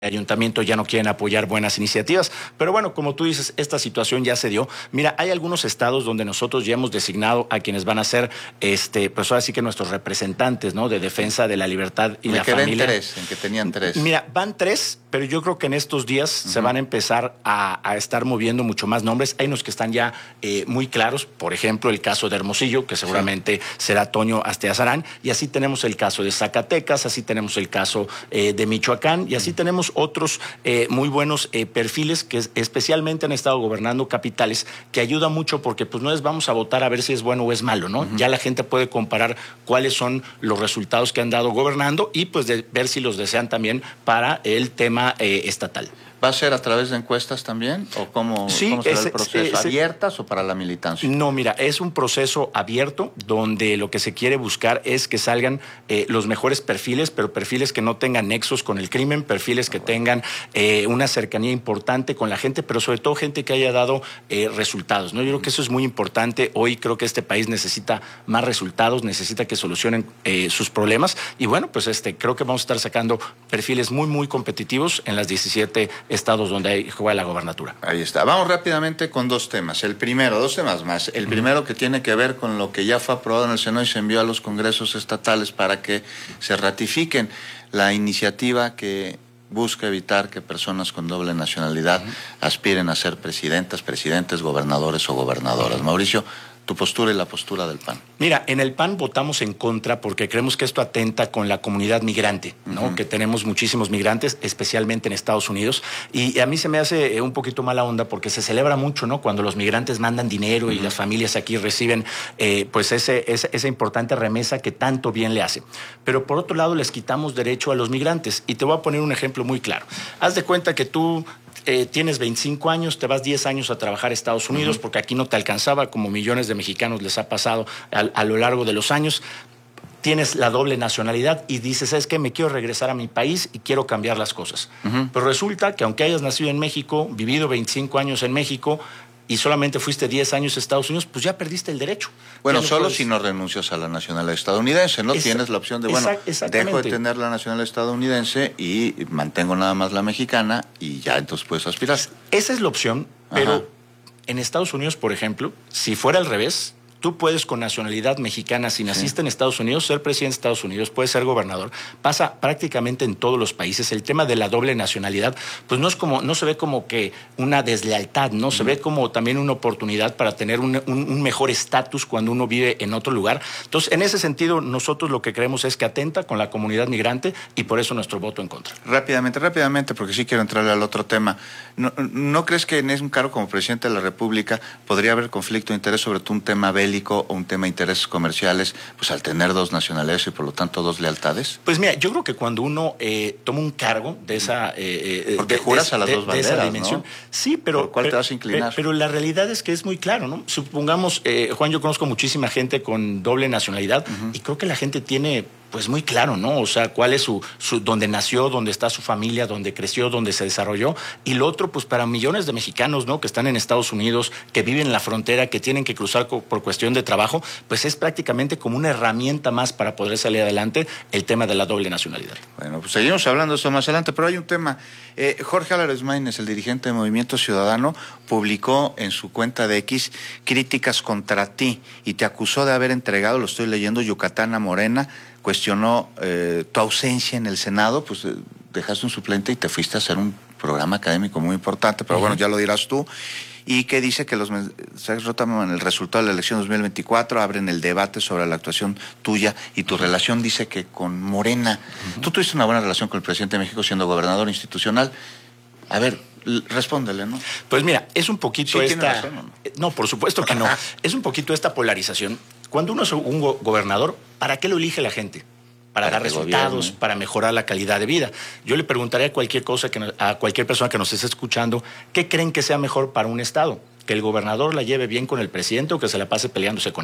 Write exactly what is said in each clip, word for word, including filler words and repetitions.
ayuntamiento ya no quieren apoyar buenas iniciativas. Pero bueno, como tú dices, esta situación ya se dio. Mira, hay algunos estados donde nosotros ya hemos designado a quienes van a ser, este, pues ahora sí que nuestros representantes, ¿no? De defensa de la libertad y Me la quedé familia. en tres, en que tenían tres. Mira, van tres, pero yo creo que en estos días uh-huh. se van a empezar a, a estar moviendo mucho más nombres. Hay unos que están ya eh, muy claros. Por ejemplo, el caso de Hermosillo, que seguramente sí. será Toño Asteazarán. Y así tenemos el caso de Zacatecas, así tenemos el caso eh, de Michoacán, y así uh-huh. tenemos otros eh, muy buenos eh, perfiles que especialmente han estado gobernando capitales, que ayuda mucho porque pues no es vamos a votar a ver si es bueno o es malo, ¿no? Uh-huh. Ya la gente puede comparar cuáles son los resultados que han dado gobernando y pues de ver si los desean también para el tema eh, estatal. ¿Va a ser a través de encuestas también? ¿O cómo, sí, cómo será ese, el proceso? Ese, ¿Abiertas o para la militancia? No, mira, es un proceso abierto donde lo que se quiere buscar es que salgan eh, los mejores perfiles, pero perfiles que no tengan nexos con el crimen, perfiles que bueno. tengan eh, una cercanía importante con la gente, pero sobre todo gente que haya dado eh, resultados, ¿no? Yo creo que eso es muy importante. Hoy creo que este país necesita más resultados, necesita que solucionen eh, sus problemas y bueno, pues este creo que vamos a estar sacando perfiles muy, muy competitivos en las diecisiete estados donde hay, juega la gobernatura. Ahí está. Vamos rápidamente con dos temas. El primero, dos temas más. El primero que tiene que ver con lo que ya fue aprobado en el Senado y se envió a los congresos estatales para que se ratifiquen la iniciativa que busca evitar que personas con doble nacionalidad uh-huh. aspiren a ser presidentas, presidentes, gobernadores o gobernadoras. Uh-huh. Mauricio, tu postura y la postura del P A N. Mira, en el P A N votamos en contra porque creemos que esto atenta con la comunidad migrante, ¿no? Uh-huh. Que tenemos muchísimos migrantes, especialmente en Estados Unidos, y a mí se me hace un poquito mala onda porque se celebra mucho, ¿no? Cuando los migrantes mandan dinero uh-huh. y las familias aquí reciben eh, pues ese, ese, esa importante remesa que tanto bien le hace. Pero por otro lado les quitamos derecho a los migrantes y te voy a poner un ejemplo muy claro. Haz de cuenta que tú Eh, tienes veinticinco años, te vas diez años a trabajar a Estados Unidos uh-huh. porque aquí no te alcanzaba, como millones de mexicanos les ha pasado a, a lo largo de los años. Tienes la doble nacionalidad y dices, es que me quiero regresar a mi país y quiero cambiar las cosas. Uh-huh. Pero resulta que aunque hayas nacido en México, vivido veinticinco años en México y solamente fuiste diez años a Estados Unidos, pues ya perdiste el derecho. Bueno, no solo puedes... si no renuncias a la nacionalidad estadounidense, ¿no? Esa... Tienes la opción de, bueno, dejo de tener la nacionalidad estadounidense y mantengo nada más la mexicana y ya entonces puedes aspirar. Esa es la opción, pero Ajá. en Estados Unidos, por ejemplo, si fuera al revés, tú puedes con nacionalidad mexicana, si naciste sí. en Estados Unidos, ser presidente de Estados Unidos, puedes ser gobernador. Pasa prácticamente en todos los países. El tema de la doble nacionalidad, pues no es como, no se ve como que una deslealtad, ¿no? Uh-huh. Se ve como también una oportunidad para tener un, un, un mejor estatus cuando uno vive en otro lugar. Entonces, en ese sentido, nosotros lo que creemos es que atenta con la comunidad migrante y por eso nuestro voto en contra. Rápidamente, rápidamente, porque sí quiero entrarle al otro tema. ¿No, no crees que en un cargo como presidente de la República podría haber conflicto de interés sobre todo un tema bélico o un tema de intereses comerciales, pues al tener dos nacionalidades y por lo tanto dos lealtades? Pues mira, yo creo que cuando uno eh, toma un cargo de esa... Eh, Porque de, juras de, a las de, dos banderas, de esa dimensión, ¿no? Sí, pero... ¿Por cuál pero, te vas a inclinar? Pero, pero la realidad es que es muy claro, ¿no? Supongamos, eh, Juan, yo conozco muchísima gente con doble nacionalidad uh-huh. y creo que la gente tiene... pues muy claro, ¿no? O sea, cuál es su, su, dónde nació, dónde está su familia, dónde creció, dónde se desarrolló. Y lo otro, pues para millones de mexicanos, ¿no? Que están en Estados Unidos, que viven en la frontera, que tienen que cruzar co- por cuestión de trabajo, pues es prácticamente como una herramienta más para poder salir adelante el tema de la doble nacionalidad. Bueno, pues seguimos hablando de esto más adelante, pero hay un tema. Eh, Jorge Álvarez Maínez, el dirigente de Movimiento Ciudadano, publicó en su cuenta de X críticas contra ti y te acusó de haber entregado, lo estoy leyendo, Yucatán a Morena. Cuestionó eh, tu ausencia en el Senado, pues eh, dejaste un suplente y te fuiste a hacer un programa académico muy importante, pero uh-huh. bueno, ya lo dirás tú. Y que dice que los mensajes rotan el resultado de la elección dos mil veinticuatro, abren el debate sobre la actuación tuya y tu relación, dice que con Morena. Uh-huh. Tú tuviste una buena relación con el presidente de México siendo gobernador institucional. A ver, respóndele, ¿no? Pues mira, es un poquito ¿Sí esta... tiene razón o no? No, por supuesto que no. Es un poquito esta polarización. Cuando uno es un go- gobernador, ¿para qué lo elige la gente? Para, para dar resultados, gobierne. Para mejorar la calidad de vida. Yo le preguntaría a cualquier cosa que no, a cualquier persona que nos esté escuchando, ¿qué creen que sea mejor para un estado? ¿Que el gobernador la lleve bien con el presidente o que se la pase peleándose con él?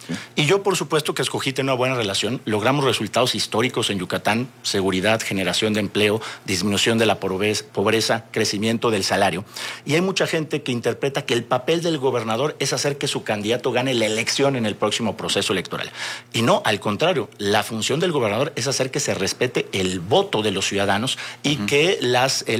Sí. Y yo, por supuesto, que escogí tener una buena relación. Logramos resultados históricos en Yucatán: seguridad, generación de empleo, disminución de la pobreza, crecimiento del salario. Y hay mucha gente que interpreta que el papel del gobernador es hacer que su candidato gane la elección en el próximo proceso electoral. Y no, al contrario, la función del gobernador es hacer que se respete el voto de los ciudadanos y uh-huh. que las... El